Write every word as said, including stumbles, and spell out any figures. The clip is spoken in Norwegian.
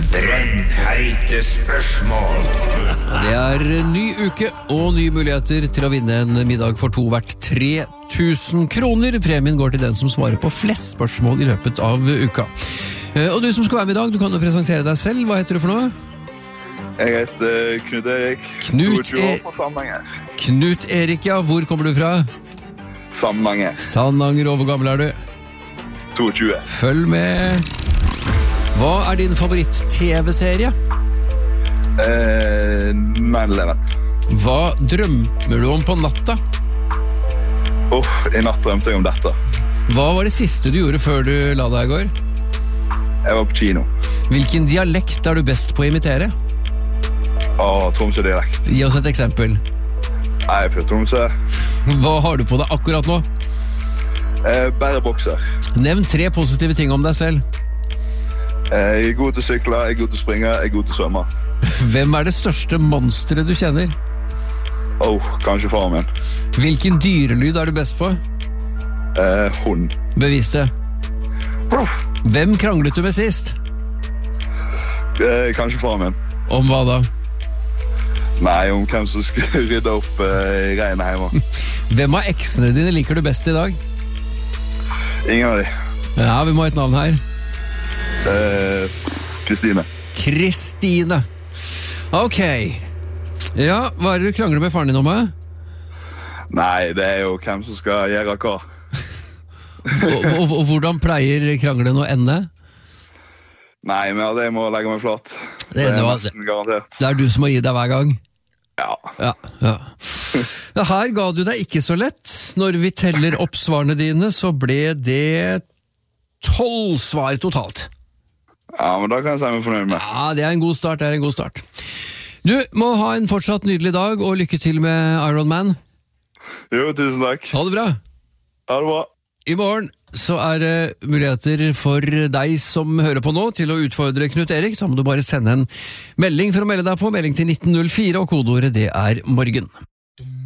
Brennheite spørsmål. Det er ny uke og nye muligheter til å vinne en middag for to verdt tre tusen kroner. Premien går til den som svarer på flest spørsmål i løpet av uka. Og du som skal være med i dag, du kan jo presentere deg selv. Hva heter du for noe? Jeg heter Knut Erik. Knut, e Samnanger. Knut Erik, ja. Hvor kommer du fra? Samnanger. Samnanger, og hvor gammel er du? tjueto. Følg med. Hva er din favoritt-tv-serie? Eh, nine eleven. Hva drømmer du om på natta? Uff, i natt drømte jeg om dette. Hva var det siste du gjorde før du la deg i går? Jeg var på kino. Hvilken dialekt er du best på å imitere? Åh, Tromsø-dialekt. Gi oss et eksempel. Jeg er fra Tromsø. Hva har du på deg akkurat nå? Eh, bare bokser. Nevn tre positive ting om deg selv. Jeg er god til å sykle, jeg er god til å springe, jeg er god til å svømme. Hvem er det største monsteret du kjenner? Åh, oh, kanskje faren min. Hvilken dyrelyd er du best på? Eh, hund. Bevis det. Hvem kranglet du med sist? Eh, kanskje faren min. Om hva da? Nei, om hvem som skulle rydde opp eh, greiene hjemme. Hvem av eksene dine liker du best i dag? Ingen av de. Ja, vi må ha et navn her. Eh, Kristine. Kristine. Ok. Ja, hva er det du krangler med faren din om? Med? Nei, det er jo hvem som skal gjøre hva. og, og, og hvordan pleier krangelen å ende? Nei, men altså, jeg må legge meg flat. Det, det er det, var, nesten garantert. Det er du som må gi deg hver gang? Ja. Ja, ja. ja. Her ga du deg ikke så lett. Når vi teller opp svarene dine, så ble det tolv svar totalt. Ja, men da kan jeg si meg fornøyd med. Ja, det er en god start, det er en god start. Du må ha en fortsatt nydelig dag, og lykke til med Iron Man. Jo, tusen takk. Ha det bra. Ha det bra. I morgen så er det muligheter for deg som hører på nå til å utfordre Knut Erik. Så må du bare sende en melding for å melde deg på, melding til nitten null fire, og kodeordet det er morgen.